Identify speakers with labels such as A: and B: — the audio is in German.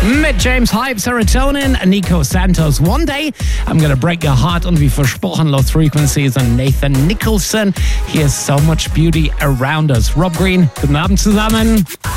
A: Mit James Hype, Serotonin, Nico Santos, One Day, I'm Gonna Break Your Heart und wie versprochen Lost Frequencies und Nathan Nicholson. Here's So Much Beauty Around Us. Rob Green, guten Abend zusammen.